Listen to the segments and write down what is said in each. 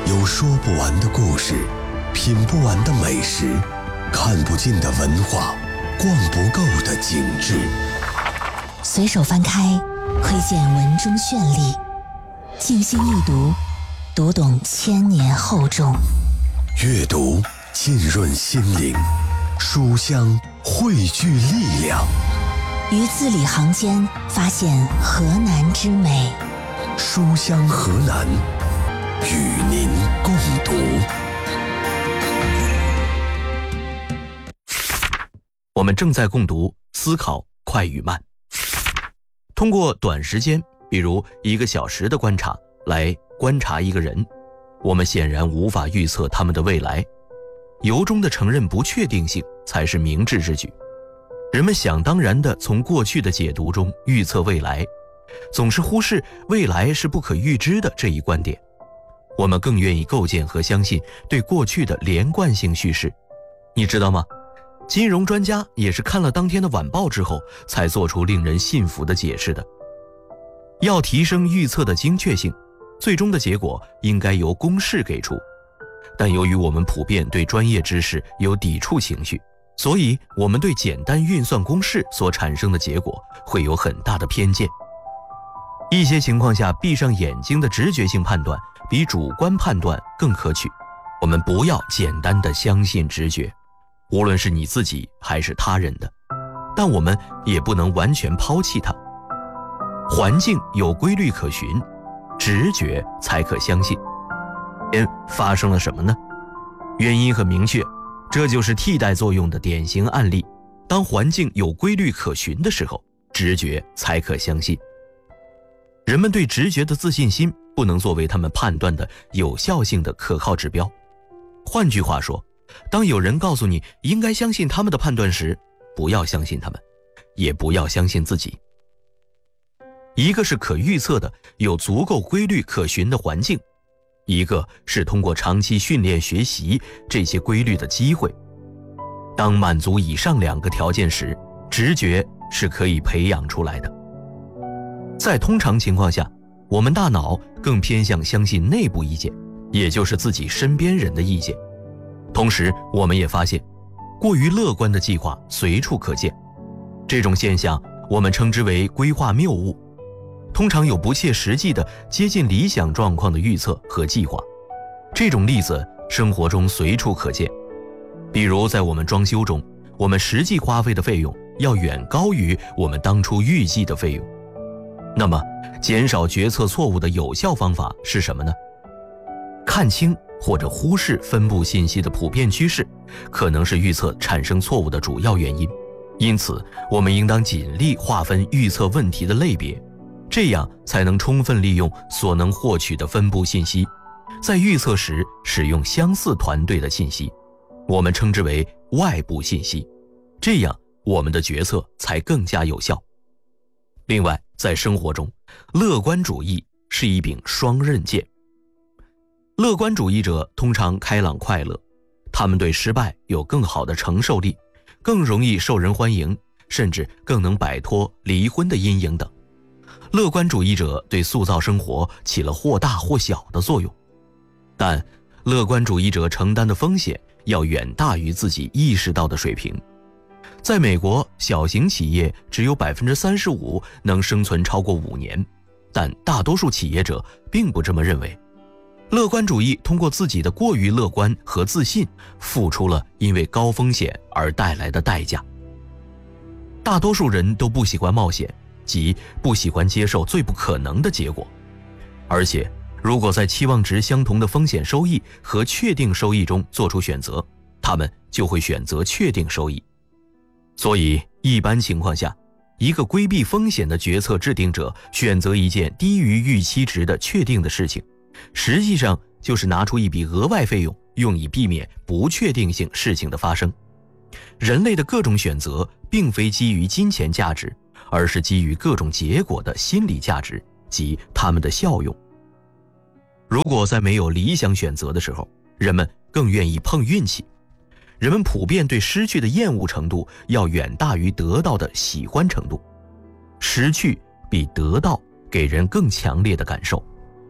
有说不完的故事，品不完的美食，看不尽的文化，逛不够的景致。 随手翻开，窥见文中绚丽；静心一读，读懂千年厚重。 阅读浸润心灵，书香汇聚力量。 于字里行间发现河南之美。 书香河南，与您共读。 我们正在共读思考快与慢。通过短时间，比如1个小时的观察来观察一个人，我们显然无法预测他们的未来。由衷的承认不确定性才是明智之举。人们想当然地从过去的解读中预测未来，总是忽视未来是不可预知的这一观点。我们更愿意构建和相信对过去的连贯性叙事。你知道吗？金融专家也是看了当天的晚报之后才做出令人信服的解释的。要提升预测的精确性，最终的结果应该由公式给出。但由于我们普遍对专业知识有抵触情绪，所以我们对简单运算公式所产生的结果会有很大的偏见。一些情况下，闭上眼睛的直觉性判断比主观判断更可取。我们不要简单的相信直觉，无论是你自己还是他人的，但我们也不能完全抛弃它。环境有规律可循，直觉才可相信。发生了什么呢？原因很明确，这就是替代作用的典型案例。当环境有规律可循的时候，直觉才可相信。人们对直觉的自信心不能作为他们判断的有效性的可靠指标。换句话说，当有人告诉你应该相信他们的判断时，不要相信他们，也不要相信自己。一个是可预测的有足够规律可循的环境，一个是通过长期训练学习这些规律的机会。当满足以上2个条件时，直觉是可以培养出来的。在通常情况下，我们大脑更偏向相信内部意见，也就是自己身边人的意见。同时，我们也发现，过于乐观的计划随处可见。这种现象我们称之为规划谬误。通常有不切实际的接近理想状况的预测和计划。这种例子生活中随处可见。比如在我们装修中，我们实际花费的费用要远高于我们当初预计的费用。那么，减少决策错误的有效方法是什么呢？看清或者忽视分布信息的普遍趋势，可能是预测产生错误的主要原因。因此，我们应当尽力划分预测问题的类别，这样才能充分利用所能获取的分布信息，在预测时使用相似团队的信息，我们称之为外部信息，这样我们的决策才更加有效。另外，在生活中，乐观主义是一柄双刃剑。乐观主义者通常开朗快乐，他们对失败有更好的承受力，更容易受人欢迎，甚至更能摆脱离婚的阴影等。乐观主义者对塑造生活起了或大或小的作用，但乐观主义者承担的风险要远大于自己意识到的水平。在美国，小型企业只有 35% 能生存超过5年，但大多数企业者并不这么认为。乐观主义通过自己的过于乐观和自信，付出了因为高风险而带来的代价。大多数人都不喜欢冒险，即不喜欢接受最不可能的结果。而且，如果在期望值相同的风险收益和确定收益中做出选择，他们就会选择确定收益。所以，一般情况下，一个规避风险的决策制定者选择一件低于预期值的确定的事情，实际上就是拿出一笔额外费用，用以避免不确定性事情的发生。人类的各种选择并非基于金钱价值，而是基于各种结果的心理价值及它们的效用。如果在没有理想选择的时候，人们更愿意碰运气。人们普遍对失去的厌恶程度要远大于得到的喜欢程度，失去比得到给人更强烈的感受。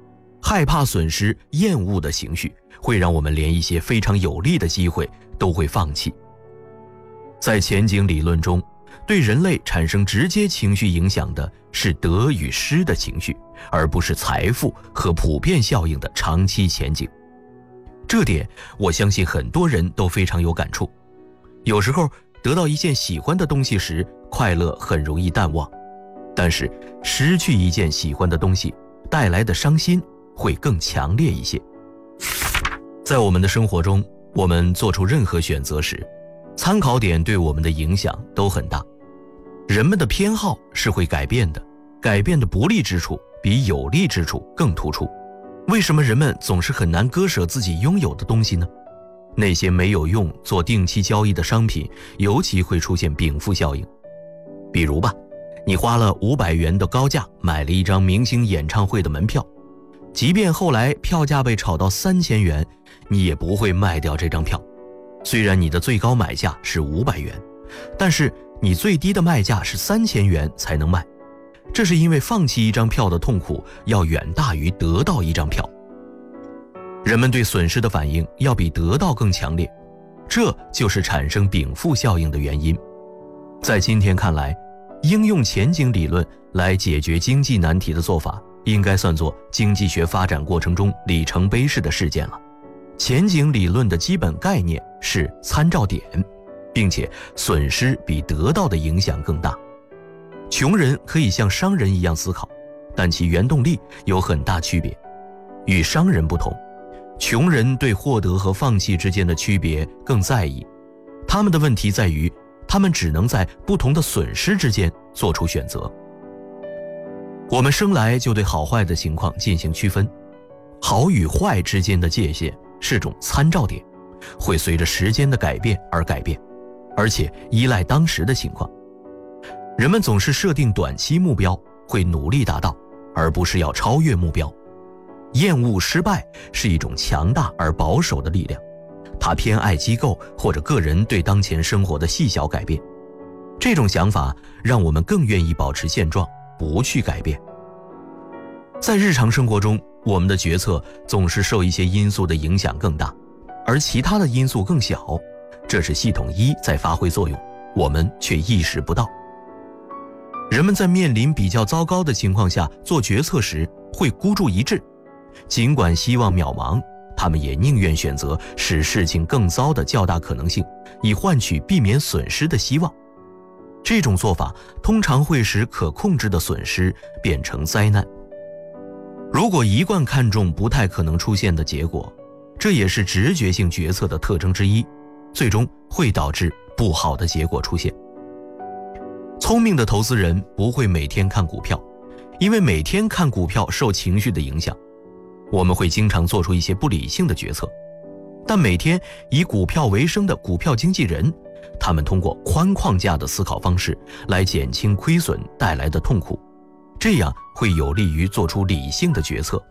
害怕损失、厌恶的情绪会让我们连一些非常有利的机会都会放弃。在前景理论中，对人类产生直接情绪影响的是得与失的情绪，而不是财富和普遍效应的长期前景。这点我相信很多人都非常有感触。有时候得到一件喜欢的东西时，快乐很容易淡忘，但是失去一件喜欢的东西带来的伤心会更强烈一些。在我们的生活中，我们做出任何选择时，参考点对我们的影响都很大。人们的偏好是会改变的，改变的不利之处比有利之处更突出。为什么人们总是很难割舍自己拥有的东西呢？那些没有用做定期交易的商品尤其会出现禀赋效应。比如吧，你花了500元的高价买了一张明星演唱会的门票，即便后来票价被炒到3000元，你也不会卖掉这张票。虽然你的最高买价是500元，但是你最低的卖价是3000元才能卖。这是因为放弃一张票的痛苦要远大于得到一张票。人们对损失的反应要比得到更强烈，这就是产生禀赋效应的原因。在今天看来，应用前景理论来解决经济难题的做法，应该算作经济学发展过程中里程碑式的事件了。前景理论的基本概念是参照点，并且损失比得到的影响更大。穷人可以像商人一样思考，但其原动力有很大区别。与商人不同，穷人对获得和放弃之间的区别更在意。他们的问题在于，他们只能在不同的损失之间做出选择。我们生来就对好坏的情况进行区分，好与坏之间的界限是种参照点，会随着时间的改变而改变，而且依赖当时的情况。人们总是设定短期目标，会努力达到，而不是要超越目标。厌恶失败是一种强大而保守的力量，它偏爱机构或者个人对当前生活的细小改变。这种想法让我们更愿意保持现状，不去改变。在日常生活中，我们的决策总是受一些因素的影响更大，而其他的因素更小，这是系统一在发挥作用，我们却意识不到。人们在面临比较糟糕的情况下做决策时，会孤注一掷，尽管希望渺茫，他们也宁愿选择使事情更糟的较大可能性，以换取避免损失的希望。这种做法通常会使可控制的损失变成灾难。如果一贯看重不太可能出现的结果，这也是直觉性决策的特征之一，最终会导致不好的结果出现。聪明的投资人不会每天看股票，因为每天看股票受情绪的影响，我们会经常做出一些不理性的决策。但每天以股票为生的股票经纪人，他们通过宽框架的思考方式来减轻亏损带来的痛苦，这样会有利于做出理性的决策。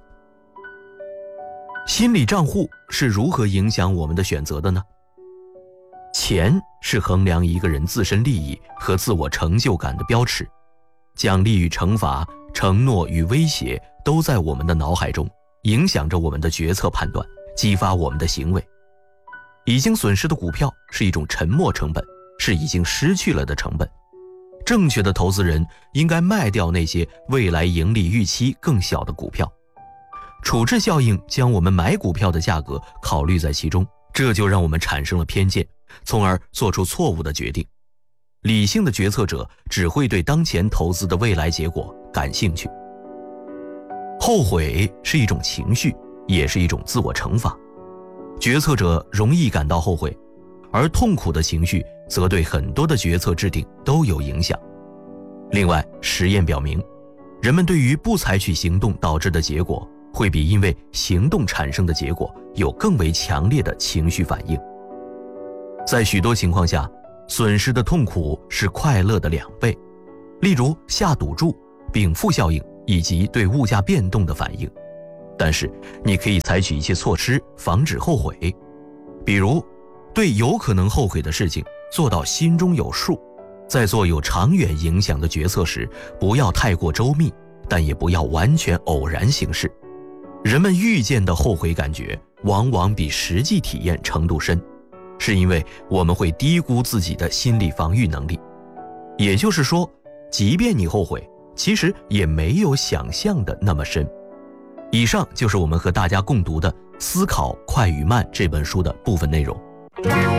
心理账户是如何影响我们的选择的呢？钱是衡量一个人自身利益和自我成就感的标尺，奖励与惩罚、承诺与威胁都在我们的脑海中，影响着我们的决策判断，激发我们的行为。已经损失的股票是一种沉没成本，是已经失去了的成本。正确的投资人应该卖掉那些未来盈利预期更小的股票。处置效应将我们买股票的价格考虑在其中，这就让我们产生了偏见，从而做出错误的决定。理性的决策者只会对当前投资的未来结果感兴趣。后悔是一种情绪，也是一种自我惩罚。决策者容易感到后悔，而痛苦的情绪则对很多的决策制定都有影响。另外，实验表明，人们对于不采取行动导致的结果，会比因为行动产生的结果有更为强烈的情绪反应。在许多情况下，损失的痛苦是快乐的2倍，例如下赌注、禀赋效应以及对物价变动的反应。但是你可以采取一些措施防止后悔，比如对有可能后悔的事情做到心中有数，在做有长远影响的决策时，不要太过周密，但也不要完全偶然行事。 人们预见的后悔感觉往往比实际体验程度深，是因为我们会低估自己的心理防御能力。也就是说，即便你后悔，其实也没有想象的那么深。以上就是我们和大家共读的《思考快与慢》这本书的部分内容。